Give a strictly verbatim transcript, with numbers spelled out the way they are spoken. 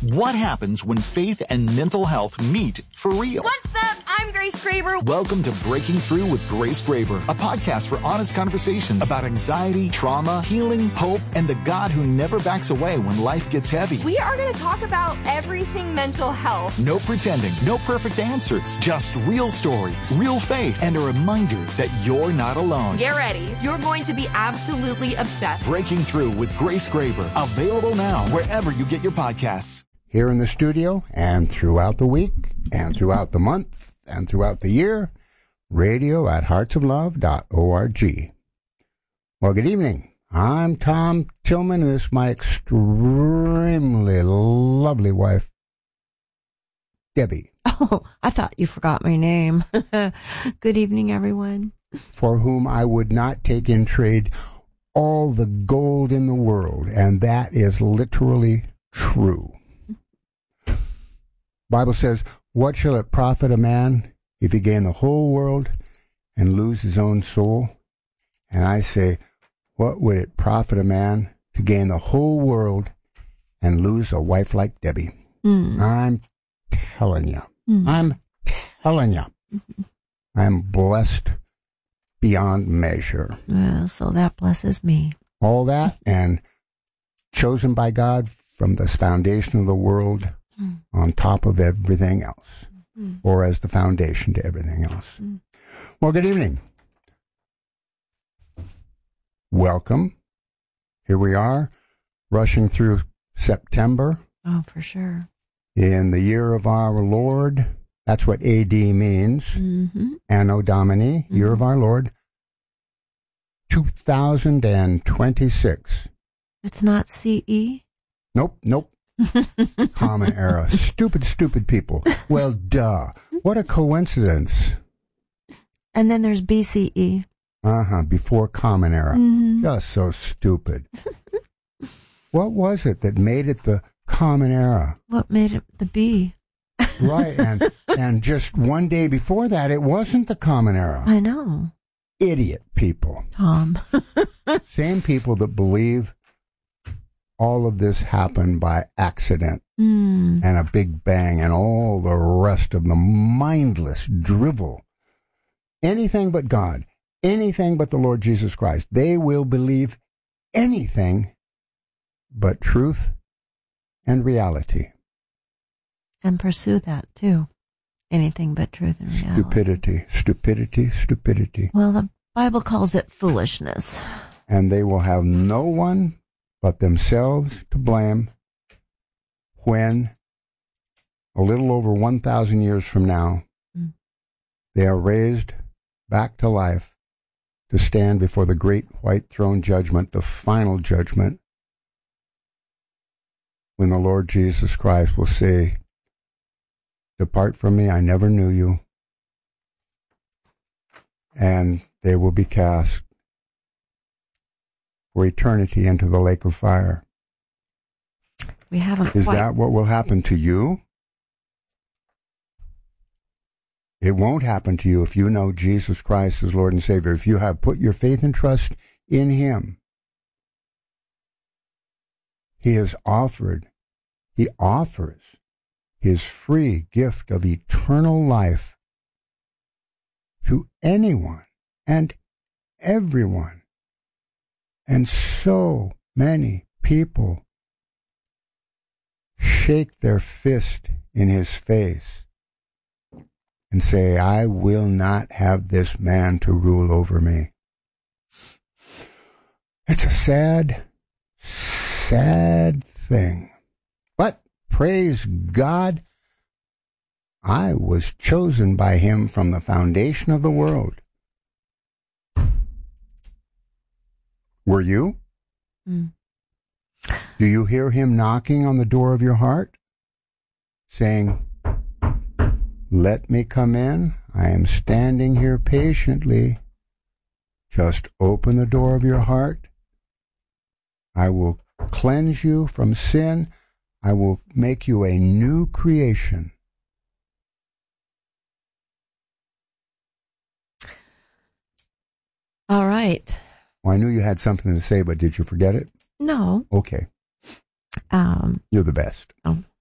What happens when faith and mental health meet for real? What's up? I'm Grace Graber. Welcome to Breaking Through with Grace Graber, a podcast for honest conversations about anxiety, trauma, healing, hope, and the God who never backs away when life gets heavy. We are going to talk about everything mental health. No pretending, no perfect answers, just real stories, real faith, and a reminder that you're not alone. Get ready. You're going to be absolutely obsessed. Breaking Through with Grace Graber, available now wherever you get your podcasts. Here in the studio and throughout the week and throughout the month and throughout the year, radio at hearts of love dot org. Well, good evening. I'm Tom Tillman, and this is my extremely lovely wife, Debbie. Oh, I thought you forgot my name. Good evening, everyone. For whom I would not take in trade all the gold in the world, and that is literally true. Bible says, what shall it profit a man if he gain the whole world and lose his own soul? And I say, what would it profit a man to gain the whole world and lose a wife like Debbie? Mm. I'm telling you. Mm. I'm telling you. Mm-hmm. I'm blessed beyond measure. Well, so that blesses me. All that and chosen by God from the foundation of the world, on top of everything else, mm. or as the foundation to everything else. Mm. Well, good evening. Welcome. Here we are, rushing through September. Oh, for sure. In the year of our Lord. That's what A D means. Mm-hmm. Anno Domini, mm-hmm. Year of our Lord. two thousand twenty-six. It's not C E? Nope, nope. Common era. Stupid, stupid people. Well, duh. What a coincidence. And then there's B C E. Uh-huh, before Common Era. Mm-hmm. Just so stupid. What was it that made it the Common Era? What made it the B? Right, and and just one day before that, it wasn't the Common Era. I know. Idiot people. Tom. Same people that believe all of this happened by accident mm. and a big bang and all the rest of the mindless drivel. Anything but God, anything but the Lord Jesus Christ. They will believe anything but truth and reality. And pursue that, too. Anything but truth and reality. Stupidity, stupidity, stupidity. Well, the Bible calls it foolishness. And they will have no one but themselves to blame when, a little over one thousand years from now, mm. they are raised back to life to stand before the great white throne judgment, the final judgment, when the Lord Jesus Christ will say, depart from me, I never knew you. And they will be cast for eternity into the lake of fire. We haven't Is quite... that what will happen to you? It won't happen to you if you know Jesus Christ as Lord and Savior, if you have put your faith and trust in Him. He has offered, He offers His free gift of eternal life to anyone and everyone. And so many people shake their fist in His face and say, I will not have this man to rule over me. It's a sad, sad thing. But praise God, I was chosen by Him from the foundation of the world. Were you? Mm. Do you hear Him knocking on the door of your heart, saying, let me come in. I am standing here patiently. Just open the door of your heart. I will cleanse you from sin. I will make you a new creation. All right. Well, I knew you had something to say, but did you forget it? No. Okay. Um, You're the best. Oh,